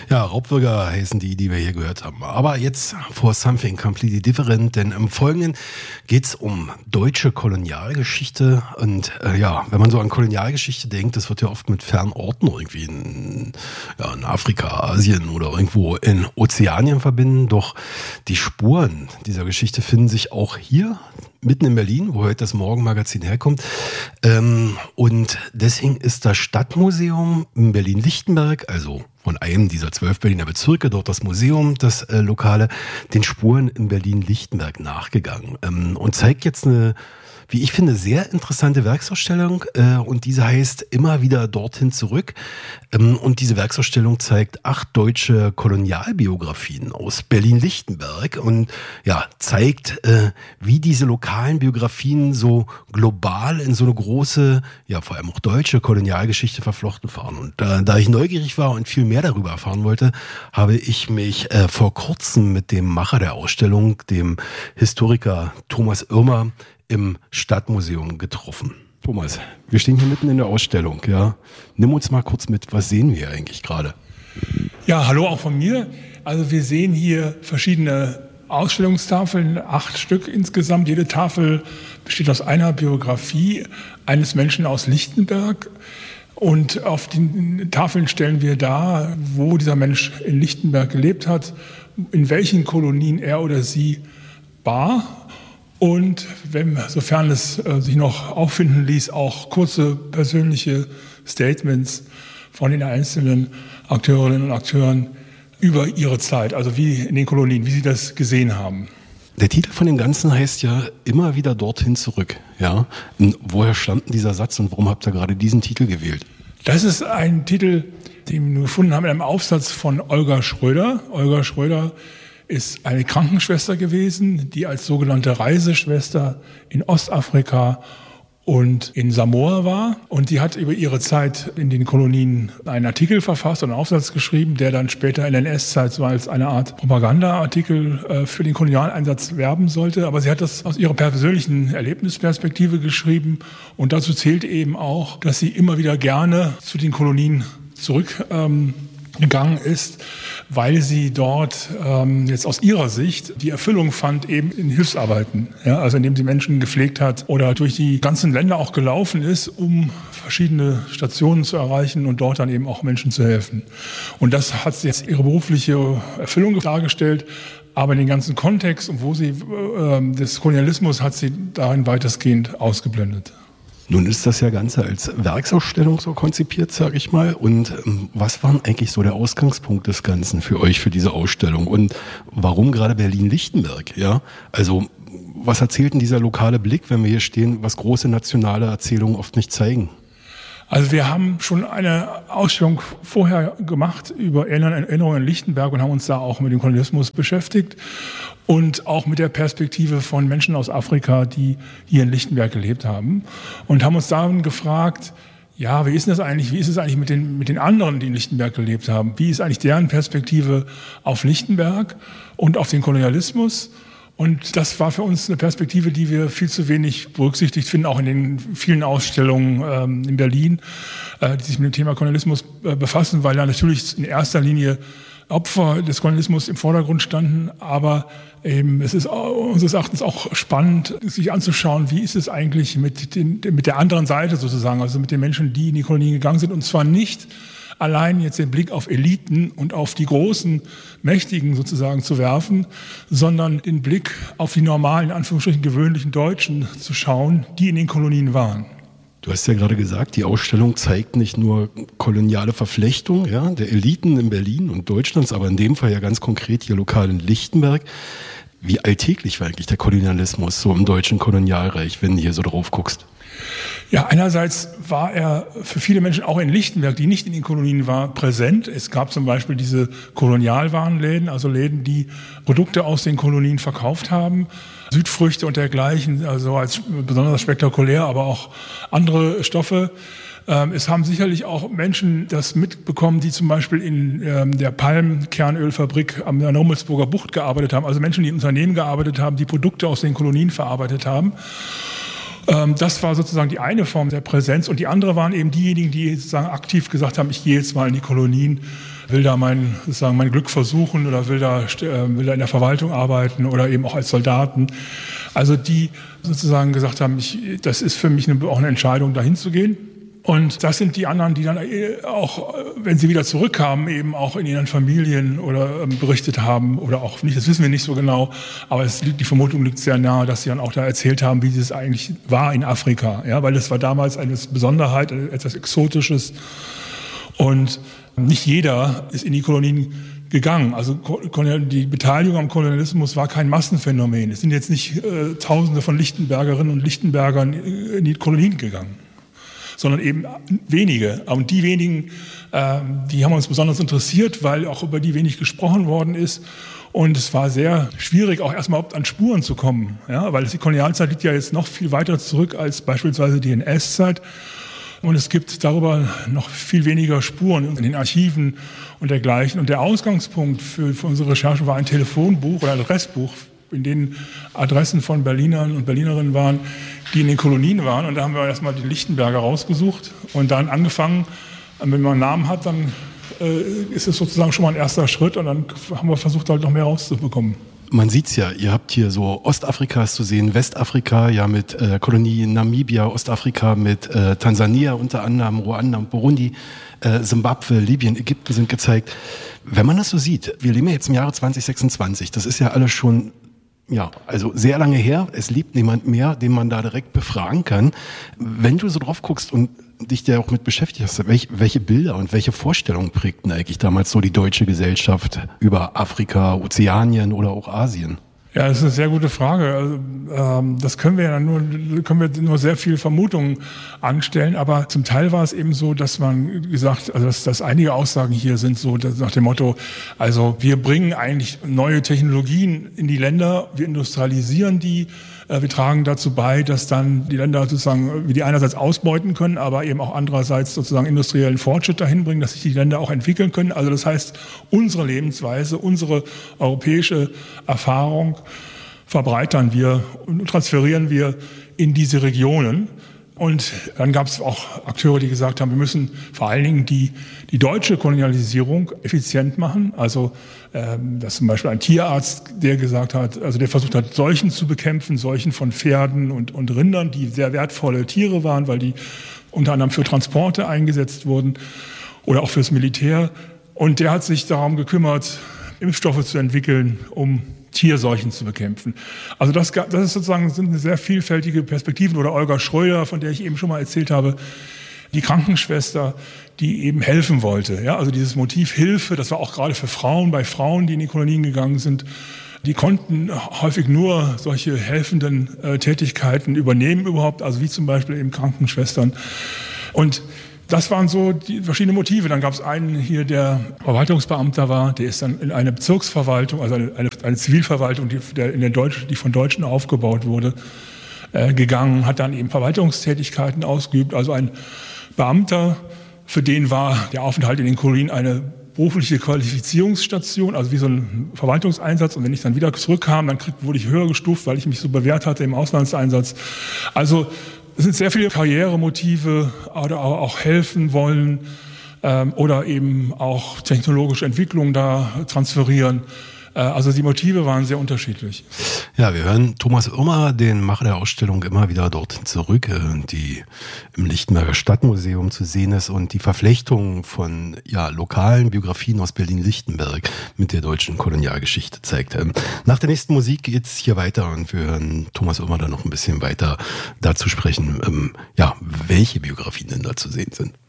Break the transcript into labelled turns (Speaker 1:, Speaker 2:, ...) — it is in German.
Speaker 1: Ja, Raubwürger heißen die wir hier gehört haben. Aber jetzt for something completely different, denn im Folgenden geht's um deutsche Kolonialgeschichte. Und wenn man so an Kolonialgeschichte denkt, das wird ja oft mit fernen Orten irgendwie in Afrika, Asien oder irgendwo in Ozeanien verbinden. Doch die Spuren dieser Geschichte finden sich auch hier mitten in Berlin, wo heute das Morgenmagazin herkommt. Und deswegen ist das Stadtmuseum in Berlin-Lichtenberg, also von einem dieser 12 Berliner Bezirke, dort das Museum, das Lokale, den Spuren in Berlin-Lichtenberg nachgegangen und zeigt jetzt eine, wie ich finde, sehr interessante Werksausstellung und diese heißt Immer wieder dorthin zurück. Und diese Werksausstellung zeigt 8 deutsche Kolonialbiografien aus Berlin-Lichtenberg und zeigt, wie diese lokalen Biografien so global in so eine große, vor allem auch deutsche Kolonialgeschichte verflochten waren. Und da ich neugierig war und viel mehr darüber erfahren wollte, habe ich mich vor kurzem mit dem Macher der Ausstellung, dem Historiker Thomas Irmer, im Stadtmuseum getroffen. Thomas, wir stehen hier mitten in der Ausstellung. Ja. Nimm uns mal kurz mit, was sehen wir eigentlich gerade?
Speaker 2: Ja, hallo auch von mir. Also wir sehen hier verschiedene Ausstellungstafeln, 8 Stück insgesamt. Jede Tafel besteht aus einer Biografie eines Menschen aus Lichtenberg. Und auf den Tafeln stellen wir dar, wo dieser Mensch in Lichtenberg gelebt hat, in welchen Kolonien er oder sie war. Und sofern es sich noch auffinden ließ, auch kurze persönliche Statements von den einzelnen Akteurinnen und Akteuren über ihre Zeit, also wie in den Kolonien, wie sie das gesehen haben.
Speaker 1: Der Titel von dem Ganzen heißt ja Immer wieder dorthin zurück. Ja? Woher stammt denn dieser Satz und warum habt ihr gerade diesen Titel gewählt?
Speaker 2: Das ist ein Titel, den wir gefunden haben in einem Aufsatz von Olga Schröder. Olga Schröder ist eine Krankenschwester gewesen, die als sogenannte Reiseschwester in Ostafrika und in Samoa war. Und die hat über ihre Zeit in den Kolonien einen Artikel verfasst und einen Aufsatz geschrieben, der dann später in der NS-Zeit so als eine Art Propagandaartikel für den Kolonialeinsatz werben sollte. Aber sie hat das aus ihrer persönlichen Erlebnisperspektive geschrieben. Und dazu zählt eben auch, dass sie immer wieder gerne zu den Kolonien zurückgegangen ist, weil sie dort jetzt aus ihrer Sicht die Erfüllung fand eben in Hilfsarbeiten. Ja, also indem sie Menschen gepflegt hat oder durch die ganzen Länder auch gelaufen ist, um verschiedene Stationen zu erreichen und dort dann eben auch Menschen zu helfen. Und das hat jetzt ihre berufliche Erfüllung dargestellt, aber den ganzen Kontext und wo sie des Kolonialismus hat sie darin weitestgehend ausgeblendet.
Speaker 1: Nun ist das ja Ganze als Werksausstellung so konzipiert, sage ich mal. Und was war eigentlich so der Ausgangspunkt des Ganzen für euch, für diese Ausstellung? Und warum gerade Berlin-Lichtenberg? Ja? Also was erzählt denn dieser lokale Blick, wenn wir hier stehen, was große nationale Erzählungen oft nicht zeigen?
Speaker 2: Also wir haben schon eine Ausstellung vorher gemacht über Erinnerungen in Lichtenberg und haben uns da auch mit dem Kolonialismus beschäftigt und auch mit der Perspektive von Menschen aus Afrika, die hier in Lichtenberg gelebt haben und haben uns dann gefragt, ja, wie ist es eigentlich mit den anderen, die in Lichtenberg gelebt haben? Wie ist eigentlich deren Perspektive auf Lichtenberg und auf den Kolonialismus? Und das war für uns eine Perspektive, die wir viel zu wenig berücksichtigt finden, auch in den vielen Ausstellungen in Berlin, die sich mit dem Thema Kolonialismus befassen, weil da natürlich in erster Linie Opfer des Kolonialismus im Vordergrund standen. Aber eben, es ist unseres Erachtens auch spannend, sich anzuschauen, wie ist es eigentlich mit der anderen Seite sozusagen, also mit den Menschen, die in die Kolonien gegangen sind. Und zwar nicht allein jetzt den Blick auf Eliten und auf die großen Mächtigen sozusagen zu werfen, sondern den Blick auf die normalen, in Anführungsstrichen gewöhnlichen Deutschen zu schauen, die in den Kolonien waren.
Speaker 1: Du hast ja gerade gesagt, die Ausstellung zeigt nicht nur koloniale Verflechtung der Eliten in Berlin und Deutschlands, aber in dem Fall ja ganz konkret hier lokal in Lichtenberg. Wie alltäglich war eigentlich der Kolonialismus so im deutschen Kolonialreich, wenn du hier so drauf guckst?
Speaker 2: Ja, einerseits war er für viele Menschen auch in Lichtenberg, die nicht in den Kolonien waren, präsent. Es gab zum Beispiel diese Kolonialwarenläden, also Läden, die Produkte aus den Kolonien verkauft haben, Südfrüchte und dergleichen, also als besonders spektakulär, aber auch andere Stoffe. Es haben sicherlich auch Menschen das mitbekommen, die zum Beispiel in der Palmkernölfabrik an der Rummelsburger Bucht gearbeitet haben, also Menschen, die in Unternehmen gearbeitet haben, die Produkte aus den Kolonien verarbeitet haben. Das war sozusagen die eine Form der Präsenz. Und die andere waren eben diejenigen, die sozusagen aktiv gesagt haben, ich gehe jetzt mal in die Kolonien, will da mein Glück versuchen oder will da in der Verwaltung arbeiten oder eben auch als Soldaten. Also die sozusagen gesagt haben, das ist für mich auch eine Entscheidung, dahin zu gehen. Und das sind die anderen, die dann auch, wenn sie wieder zurückkamen, eben auch in ihren Familien oder berichtet haben oder auch nicht, das wissen wir nicht so genau, aber die Vermutung liegt sehr nahe, dass sie dann auch da erzählt haben, wie es eigentlich war in Afrika, ja, weil das war damals eine Besonderheit, etwas Exotisches und nicht jeder ist in die Kolonien gegangen. Also die Beteiligung am Kolonialismus war kein Massenphänomen. Es sind jetzt nicht Tausende von Lichtenbergerinnen und Lichtenbergern in die Kolonien gegangen, sondern eben wenige. Und die wenigen, die haben uns besonders interessiert, weil auch über die wenig gesprochen worden ist. Und es war sehr schwierig, auch erstmal an Spuren zu kommen. Ja, weil die Kolonialzeit liegt ja jetzt noch viel weiter zurück als beispielsweise die NS-Zeit. Und es gibt darüber noch viel weniger Spuren in den Archiven und dergleichen. Und der Ausgangspunkt für unsere Recherche war ein Telefonbuch oder ein Adressbuch, in denen Adressen von Berlinern und Berlinerinnen waren, die in den Kolonien waren. Und da haben wir erstmal die Lichtenberger rausgesucht und dann angefangen, wenn man einen Namen hat, dann ist es sozusagen schon mal ein erster Schritt und dann haben wir versucht, halt noch mehr rauszubekommen.
Speaker 1: Man sieht's ja, ihr habt hier so Ostafrikas zu sehen, Westafrika, ja mit Kolonie Namibia, Ostafrika mit Tansania unter anderem, Ruanda und Burundi, Simbabwe, Libyen, Ägypten sind gezeigt. Wenn man das so sieht, wir leben ja jetzt im Jahre 2026, das ist ja alles schon, ja, also sehr lange her, es lebt niemand mehr, den man da direkt befragen kann. Wenn du so drauf guckst und dich ja auch mit beschäftigt hast, welche Bilder und welche Vorstellungen prägten eigentlich damals so die deutsche Gesellschaft über Afrika, Ozeanien oder auch Asien?
Speaker 2: Ja, das ist eine sehr gute Frage. Also, das können wir nur sehr viel Vermutungen anstellen, aber zum Teil war es eben so, dass man gesagt, also dass einige Aussagen hier sind so nach dem Motto, also wir bringen eigentlich neue Technologien in die Länder, wir industrialisieren die, wir tragen dazu bei, dass dann die Länder sozusagen, wie die einerseits ausbeuten können, aber eben auch andererseits sozusagen industriellen Fortschritt dahin bringen, dass sich die Länder auch entwickeln können. Also das heißt, unsere Lebensweise, unsere europäische Erfahrung verbreitern wir und transferieren wir in diese Regionen. Und dann gab es auch Akteure, die gesagt haben, wir müssen vor allen Dingen die deutsche Kolonialisierung effizient machen. Also dass zum Beispiel ein Tierarzt, der gesagt hat, also der versucht hat, Seuchen zu bekämpfen, Seuchen von Pferden und Rindern, die sehr wertvolle Tiere waren, weil die unter anderem für Transporte eingesetzt wurden oder auch fürs Militär. Und der hat sich darum gekümmert, Impfstoffe zu entwickeln, um Tierseuchen zu bekämpfen. Also das ist sozusagen, sind sehr vielfältige Perspektiven. Oder Olga Schröder, von der ich eben schon mal erzählt habe, die Krankenschwester, die eben helfen wollte. Ja, also dieses Motiv Hilfe, das war auch gerade für Frauen, bei Frauen, die in die Kolonien gegangen sind, die konnten häufig nur solche helfenden Tätigkeiten übernehmen überhaupt, also wie zum Beispiel eben Krankenschwestern. Und das waren so die verschiedenen Motive. Dann gab es einen hier, der Verwaltungsbeamter war, der ist dann in eine Bezirksverwaltung, also eine Zivilverwaltung, die von Deutschen aufgebaut wurde, gegangen, hat dann eben Verwaltungstätigkeiten ausgeübt. Also ein Beamter, für den war der Aufenthalt in den Kolonien eine berufliche Qualifizierungsstation, also wie so ein Verwaltungseinsatz. Und wenn ich dann wieder zurückkam, dann wurde ich höher gestuft, weil ich mich so bewährt hatte im Auslandseinsatz. Also es sind sehr viele Karrieremotive oder auch helfen wollen oder eben auch technologische Entwicklungen da transferieren. Also die Motive waren sehr unterschiedlich.
Speaker 1: Ja, wir hören Thomas Irmer, den Macher der Ausstellung, immer wieder dorthin zurück, die im Lichtenberger Stadtmuseum zu sehen ist und die Verflechtung von lokalen Biografien aus Berlin-Lichtenberg mit der deutschen Kolonialgeschichte zeigt. Nach der nächsten Musik geht's hier weiter und wir hören Thomas Irmer dann noch ein bisschen weiter dazu sprechen, welche Biografien denn da zu sehen sind.